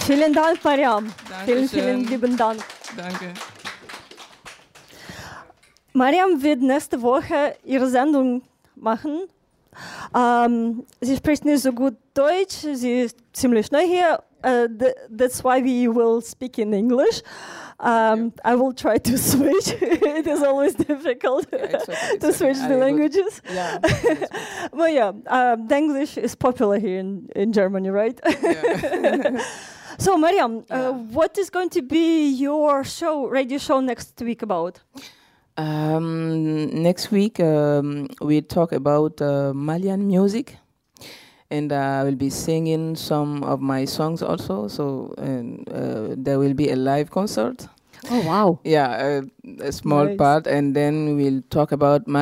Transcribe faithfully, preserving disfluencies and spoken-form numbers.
Vielen Dank, Mariam. Vielen, Dankeschön. vielen lieben Dank. Danke. Mariam wird nächste Woche ihre Sendung machen. Ähm, sie spricht nicht so gut Deutsch, sie ist ziemlich neu hier. Uh, th that's why we will speak in English. Um, I will try to switch. It is always difficult Yeah, it's okay, it's to switch okay. the I would- languages. Yeah. But yeah, um, the English is popular here in, in Germany, right? Yeah. So, Mariam, Yeah. uh, what is going to be your show, radio show next week about? Um, next week um, we talk about uh, Malian music, and uh, I will be singing some of my songs also. So and, uh, there will be a live concert. Oh, wow. Yeah, a, a small Nice. part, and then we'll talk about